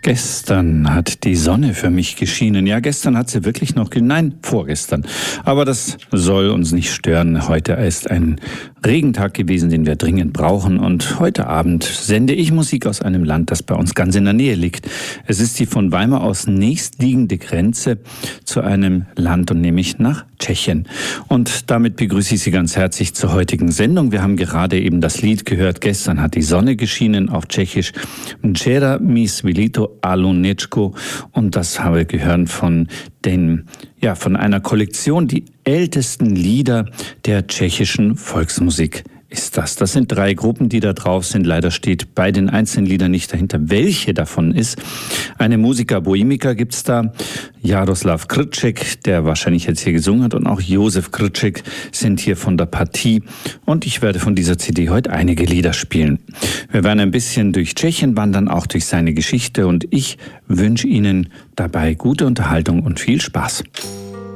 Gestern hat die Sonne für mich geschienen. Ja, gestern hat sie wirklich noch nein, vorgestern. Aber das soll uns nicht stören. Heute ist ein Regentag gewesen, den wir dringend brauchen. Und heute Abend sende ich Musik aus einem Land, das bei uns ganz in der Nähe liegt. Es ist die von Weimar aus nächstliegende Grenze zu einem Land, und nämlich nach Tschechien. Und damit begrüße ich Sie ganz herzlich zur heutigen Sendung. Wir haben gerade eben das Lied gehört, Gestern hat die Sonne geschienen, auf Tschechisch Včera mi svilito alunečko, und das habe ich gehört von einer Kollektion, die ältesten Lieder der tschechischen Volksmusik. Das sind 3 Gruppen, die da drauf sind. Leider steht bei den einzelnen Liedern nicht dahinter, welche davon ist. Eine Musiker-Bohemiker gibt's da. Jaroslav Krček, der wahrscheinlich jetzt hier gesungen hat, und auch Josef Krček sind hier von der Partie. Und ich werde von dieser CD heute einige Lieder spielen. Wir werden ein bisschen durch Tschechien wandern, auch durch seine Geschichte. Und ich wünsche Ihnen dabei gute Unterhaltung und viel Spaß.